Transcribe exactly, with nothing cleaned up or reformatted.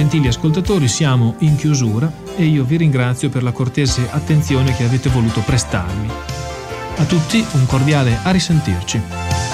Gentili ascoltatori, siamo in chiusura e io vi ringrazio per la cortese attenzione che avete voluto prestarmi. A tutti un cordiale a risentirci.